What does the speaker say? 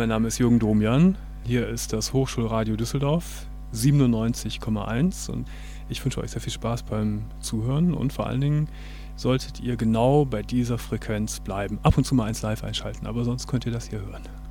mein Name ist Jürgen Domian. Hier ist das Hochschulradio Düsseldorf 97,1 und ich wünsche euch sehr viel Spaß beim Zuhören und vor allen Dingen solltet ihr genau bei dieser Frequenz bleiben. Ab und zu mal eins live einschalten, aber sonst könnt ihr das hier hören.